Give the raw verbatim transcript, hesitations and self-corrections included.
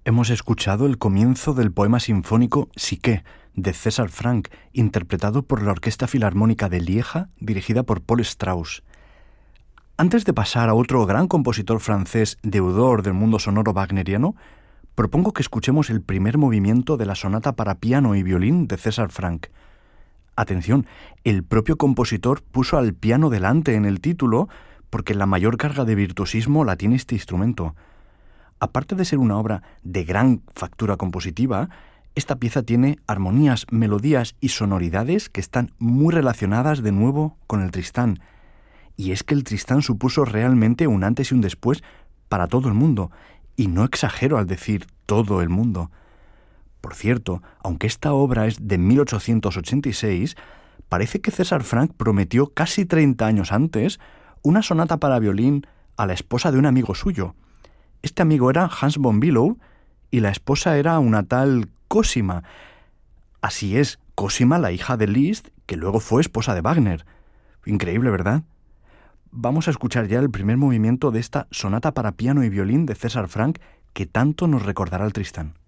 Hemos escuchado el comienzo del poema sinfónico Psique, de César Franck, interpretado por la Orquesta Filarmónica de Lieja, dirigida por Paul Strauss. Antes de pasar a otro gran compositor francés deudor del mundo sonoro wagneriano, propongo que escuchemos el primer movimiento de la sonata para piano y violín de César Franck. Atención, el propio compositor puso al piano delante en el título porque la mayor carga de virtuosismo la tiene este instrumento. Aparte de ser una obra de gran factura compositiva, esta pieza tiene armonías, melodías y sonoridades que están muy relacionadas de nuevo con el Tristán. Y es que el Tristán supuso realmente un antes y un después para todo el mundo, y no exagero al decir todo el mundo. Por cierto, aunque esta obra es de mil ochocientos ochenta y seis, parece que César Franck prometió casi treinta años antes una sonata para violín a la esposa de un amigo suyo. Este amigo era Hans von Bülow y la esposa era una tal Cosima. Así es, Cosima, la hija de Liszt, que luego fue esposa de Wagner. Increíble, ¿verdad? Vamos a escuchar ya el primer movimiento de esta sonata para piano y violín de César Franck que tanto nos recordará al Tristán.